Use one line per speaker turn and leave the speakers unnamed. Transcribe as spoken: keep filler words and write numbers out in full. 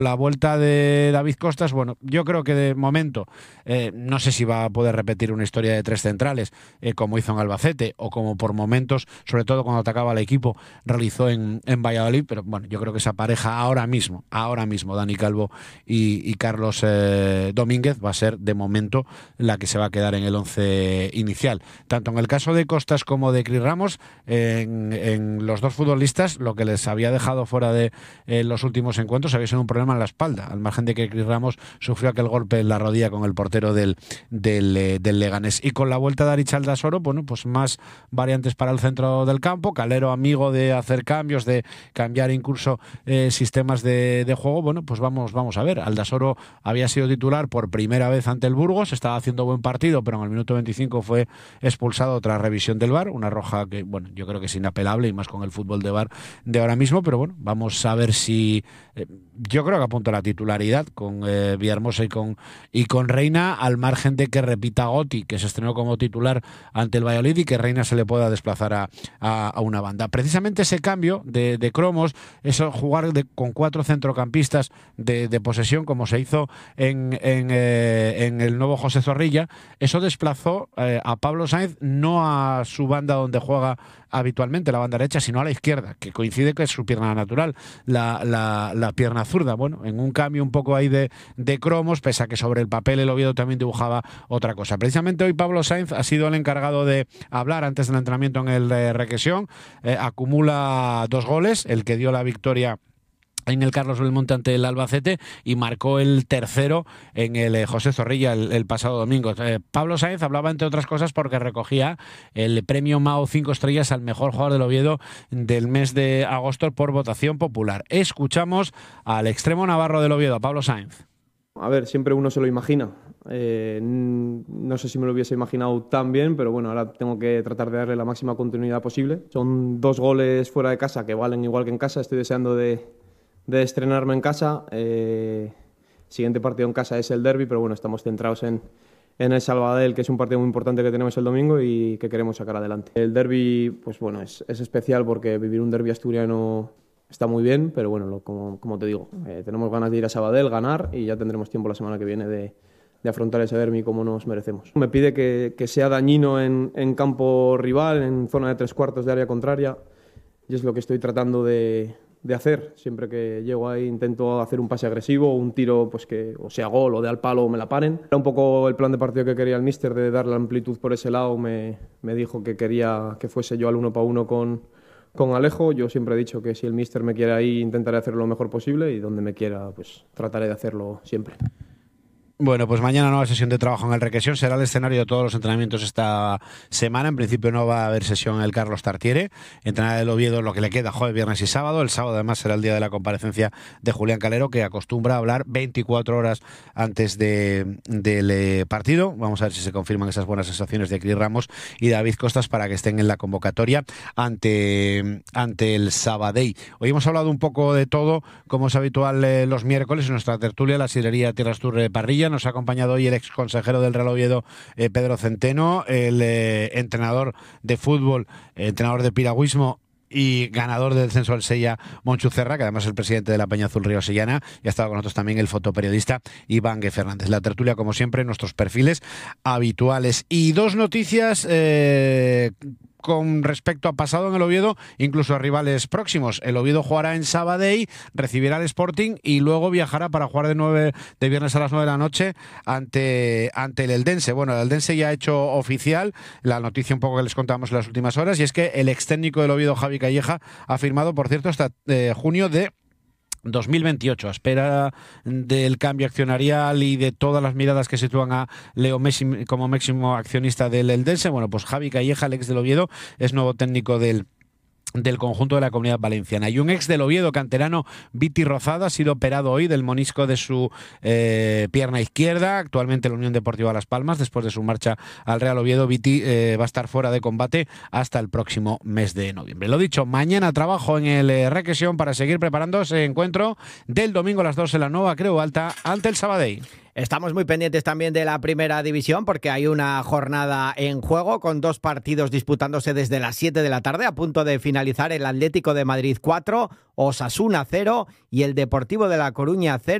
La vuelta de David Costas, bueno, yo creo que de momento eh, no sé si va a poder repetir una historia de tres centrales eh, como hizo en Albacete o como por momentos, sobre todo cuando atacaba al equipo, realizó en, en Valladolid, pero bueno, yo creo que esa pareja ahora mismo, ahora mismo, Dani Calvo y, y Carlos eh, Domínguez va a ser de momento la que se va a quedar en el once inicial. Tanto en el caso de Costas como de Cris Ramos, eh, en, en los dos futbolistas, lo que les había dejado fuera de eh, los últimos encuentros había sido un problema en la espalda, al margen de que Cris Ramos sufrió aquel golpe en la rodilla con el portero del, del, eh, del Leganés. Y con la vuelta de Arich Aldasoro, bueno, pues más variantes para el centro del campo, Calero amigo de hacer cambios, de cambiar incluso eh, sistemas de, de juego, bueno, pues vamos, vamos a ver. Aldasoro había sido titular por primera vez ante el Burgos, estaba haciendo buen partido, pero en el minuto veinticinco fue expulsado tras revisión del V A R, una roja que, bueno, yo creo que es inapelable y más con el fútbol de V A R de ahora mismo, pero bueno, vamos a ver si eh, yo creo que apunta a la titularidad con eh, Villahermosa y con, y con Reina, al margen de que repita Gotti, que se estrenó como titular ante el Valladolid, y que Reina se le pueda desplazar a, a, a una banda. Precisamente ese cambio de, de cromos, eso jugar de, con cuatro centrocampistas de, de posesión, como se hizo en, en, eh, en el nuevo José Zorrilla, eso desplazó eh, a Pablo Sainz no a su banda donde juega habitualmente, la banda derecha, sino a la izquierda, que coincide que es su pierna natural, la, la, la pierna zurda. Bueno, en un cambio un poco ahí de, de cromos, pese a que sobre el papel el Oviedo también dibujaba otra cosa. Precisamente hoy Pablo Sainz ha sido el encargado de hablar antes del entrenamiento en el eh, Requesión, eh, acumula dos goles, el que dio la victoria en el Carlos Belmonte ante el Albacete y marcó el tercero en el eh, José Zorrilla el, el pasado domingo. Eh, Pablo Sáenz hablaba, entre otras cosas, porque recogía el premio Mao cinco estrellas al mejor jugador del Oviedo del mes de agosto por votación popular. Escuchamos al extremo navarro del Oviedo, a Pablo Sáenz.
A ver, siempre uno se lo imagina. Eh, no sé si me lo hubiese imaginado tan bien, pero bueno, ahora tengo que tratar de darle la máxima continuidad posible. Son dos goles fuera de casa que valen igual que en casa. Estoy deseando de... de estrenarme en casa. Eh, siguiente partido en casa es el derbi, pero bueno, estamos centrados en, en el Sabadell, que es un partido muy importante que tenemos el domingo y que queremos sacar adelante. El derbi, pues bueno, es, es especial porque vivir un derbi asturiano está muy bien, pero bueno, lo, como, como te digo, eh, tenemos ganas de ir a Sabadell, ganar, y ya tendremos tiempo la semana que viene de, de afrontar ese derbi como nos merecemos. Me pide que, que sea dañino en, en campo rival, en zona de tres cuartos de área contraria, y es lo que estoy tratando de... de hacer. Siempre que llego ahí intento hacer un pase agresivo, un tiro pues que o sea gol o de al palo o me la paren. Era un poco el plan de partido que quería el míster, de darle amplitud por ese lado. Me, me dijo que quería que fuese yo al uno para uno con, con Alejo. Yo siempre he dicho que si el míster me quiere ahí intentaré hacerlo lo mejor posible, y donde me quiera pues trataré de hacerlo siempre.
Bueno, pues mañana nueva sesión de trabajo en el Requesión, será el escenario de todos los entrenamientos esta semana. En principio no va a haber sesión en el Carlos Tartiere, entrenará el Oviedo lo que le queda jueves, viernes y sábado. El sábado además será el día de la comparecencia de Julián Calero, que acostumbra a hablar veinticuatro horas antes de, del eh, partido. Vamos a ver si se confirman esas buenas sensaciones de Cris Ramos y David Costas para que estén en la convocatoria ante, ante el Sabadell. Hoy hemos hablado un poco de todo, como es habitual eh, los miércoles, en nuestra tertulia, la sidrería Tierras Tour Parrilla. Nos ha acompañado hoy el ex consejero del Real Oviedo, eh, Pedro Centeno, el eh, entrenador de fútbol, eh, entrenador de piragüismo y ganador del descenso al Sella, Monchu Cerra, que además es el presidente de la Peña Azul Río Sillana, y ha estado con nosotros también el fotoperiodista Iván G. Fernández. La tertulia, como siempre, en nuestros perfiles habituales. Y dos noticias eh, con respecto a pasado en el Oviedo, incluso a rivales próximos. El Oviedo jugará en Sabadell, recibirá al Sporting y luego viajará para jugar de nueve de viernes a las nueve de la noche ante, ante el Eldense. Bueno, el Eldense ya ha hecho oficial la noticia un poco que les contábamos en las últimas horas, y es que el ex técnico del Oviedo, Javi Calleja, ha firmado, por cierto, hasta eh, junio de dos mil veintiocho, a espera del cambio accionarial y de todas las miradas que sitúan a Leo Messi como máximo accionista del Eldense. Bueno, pues Javi Calleja, el ex del Oviedo, es nuevo técnico del del conjunto de la Comunidad Valenciana. Y un ex del Oviedo, canterano, Viti Rozado, ha sido operado hoy del monisco de su eh, pierna izquierda, actualmente en la Unión Deportiva Las Palmas. Después de su marcha al Real Oviedo, Viti eh, va a estar fuera de combate hasta el próximo mes de noviembre. Lo dicho, mañana trabajo en el eh, Requesión para seguir preparando ese encuentro del domingo a las dos en la Nueva Creu Alta ante el Sabadell.
Estamos muy pendientes también de la primera división porque hay una jornada en juego con dos partidos disputándose desde las siete de la tarde, a punto de finalizar el Atlético de Madrid cuatro, Osasuna cero y el Deportivo de La Coruña cero.